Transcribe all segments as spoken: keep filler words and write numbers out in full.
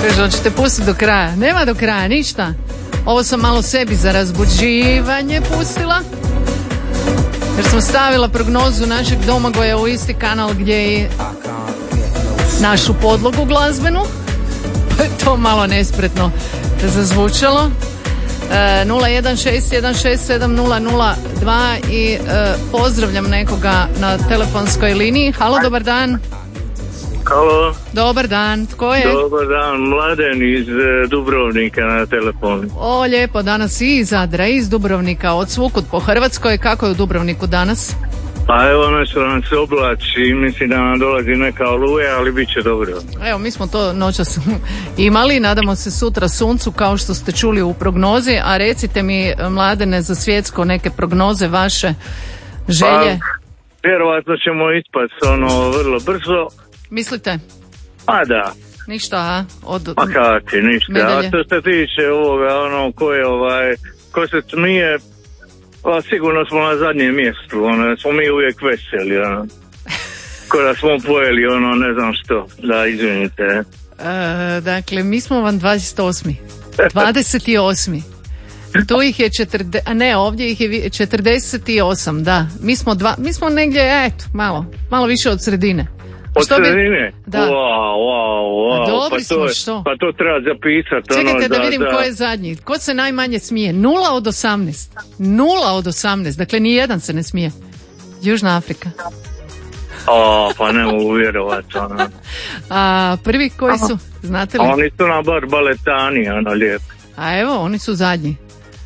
Kaže, hoćete pustiti do kraja? Nema do kraja, ništa. Ovo sam malo sebi za razbuđivanje pustila. Jer sam stavila prognozu našeg Domagoja u isti kanal gdje i našu podlogu glazbenu. Pa je to malo nespretno zazvučalo. E, nula jedan šest jedan šest sedam nula nula dva i e, pozdravljam nekoga na telefonskoj liniji. Halo, dobar dan. Halo. Dobar dan, tko je? Dobar dan, Mladen iz e, Dubrovnika na telefonu. O, lijepo, danas i iz Zadra, iz Dubrovnika, od svukud po Hrvatskoj. Kako je u Dubrovniku danas? Pa evo, nešto nam se oblači, mislim da nam dolazi neka oluja, ali bit će dobro. Evo, mi smo to noćas imali, nadamo se sutra suncu kao što ste čuli u prognozi, a recite mi, Mladene, za svjetsko neke prognoze vaše želje? Pa, vjerovatno ćemo ispast ono vrlo brzo. Mislite? Pa da. Ništa, a? Od Pa kaki, ništa. medalje. A što se tiče ovoga, ono, ko je ovaj, ko se smije, pa sigurno smo na zadnjem mjestu, ono, smo mi uvijek veseli, ono. Ko da smo pojeli, ono, ne znam što, da, izvinite. E, dakle, mi smo vam dvadeset osmi dvadeset osmi Tu ih je četrdeset, a ne, ovdje ih je vi- četrdeset osam, da. Mi smo dva, mi smo negdje, eto, malo, malo više od sredine. Od Što bi- sredine? Da. Wow, wow, wow. A dobri pa to, smo, je- što? Pa to treba zapisati. Čekajte ono, da vidim ko je zadnji. Ko se najmanje smije? Nula od osamnaest Nula od osamnaest Dakle, ni jedan se ne smije. Južna Afrika. O, pa ne mogu vjerovati, ono. A prvi koji su, znate A li? oni su nam bar baletani, ono, lijepo. A evo, oni su zadnji.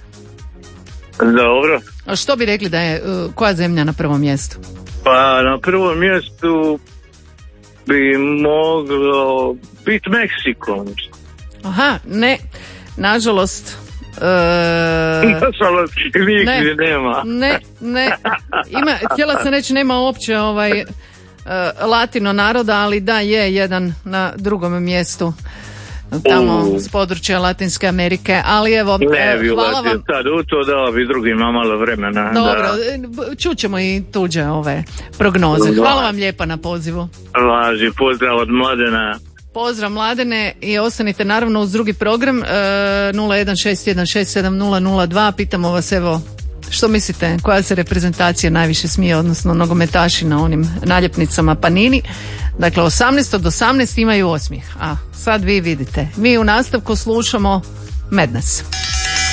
Dobro. A što bi rekli da je, uh, koja zemlja na prvom mjestu? Pa na prvom mjestu bi moglo biti Meksiko. Aha, ne, nažalost, uh, Nažalost, nigdje ne. nema. ne, ne, ima, htjela sam reći nema uopće ovaj, uh, latino naroda, ali da je jedan na drugom mjestu tamo U. s područja Latinske Amerike, ali evo, Ne uh, bi hvala ulazio vam. sad u to, dao bi drugima malo vremena. Dobro, Da. čućemo i tuđe ove prognoze. Da. Hvala vam lijepa na pozivu. Važi, pozdrav od Mladena. Pozdrav, Mladene, i ostanite naravno uz drugi program e, nula jedan šest jedan šest sedam nula nula dva. Pitamo vas, evo, što mislite, koja se reprezentacija najviše smije, odnosno nogometaši na onim naljepnicama Panini. Dakle, osamnaest od osamnaest imaju osmijeh. A sad vi vidite. Mi u nastavku slušamo Madness.